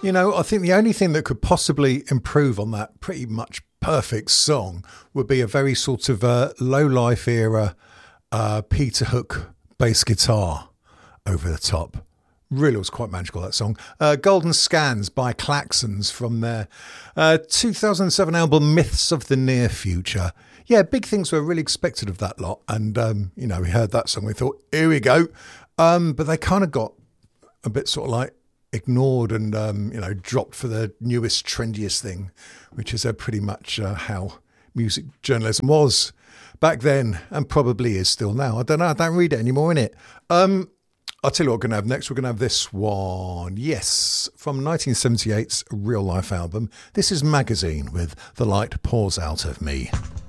You know, I think the only thing that could possibly improve on that pretty much perfect song would be a very sort of low life era Peter Hook bass guitar over the top. Really was quite magical, that song. Golden Scans by Klaxons from their 2007 album Myths of the Near Future. Yeah, big things were really expected of that lot. And, you know, we heard that song, we thought, here we go. But they kind of got a bit sort of like ignored and, you know, dropped for the newest, trendiest thing, which is pretty much how music journalism was back then and probably is still now. I don't know. I don't read it anymore, innit? I'll tell you what we're going to have next. We're going to have this one. Yes, from 1978's Real Life album. This is Magazine with The Light Pours Out of Me.